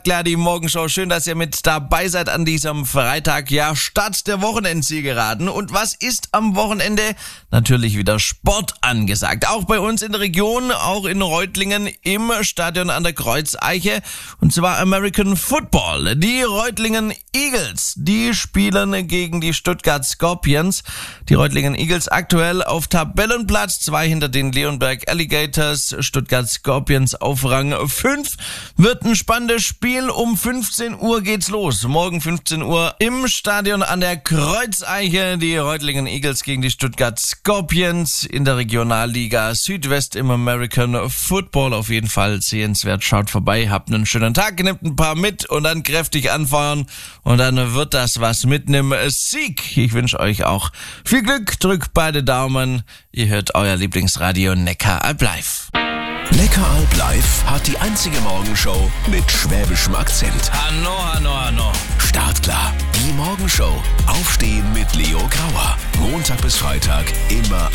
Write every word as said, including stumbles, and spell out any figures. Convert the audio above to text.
Klar, die Morgenshow. Schön, dass ihr mit dabei seid an diesem Freitag. Ja, Start der Wochenendzielgeraden. Und was ist am Wochenende? Natürlich wieder Sport angesagt. Auch bei uns in der Region, auch in Reutlingen im Stadion an der Kreuzeiche. Und zwar American Football. Die Reutlingen Eagles, die spielen gegen die Stuttgart Scorpions. Die Reutlingen Eagles aktuell auf Tabellenplatz zwei hinter den Leonberg Alligators. Stuttgart Scorpions auf Rang fünf. Wird ein spannendes Spiel. Um fünfzehn Uhr geht's los. Morgen fünfzehn Uhr im Stadion an der Kreuzeiche. Die Reutlingen Eagles gegen die Stuttgart Scorpions in der Regionalliga Südwest im American Football. Auf jeden Fall sehenswert. Schaut vorbei, habt einen schönen Tag, nehmt ein paar mit und dann kräftig anfeuern. Und dann wird das was mit einem Sieg. Ich wünsche euch auch viel Glück. Drückt beide Daumen. Ihr hört euer Lieblingsradio Neckaralb live. Neckaralb live hat die einzige Morgenshow mit schwäbischem Akzent. Hanno, Hanno, Hanno. Startklar. Die Morgenshow. Aufstehen mit Leo Grauer. Montag bis Freitag immer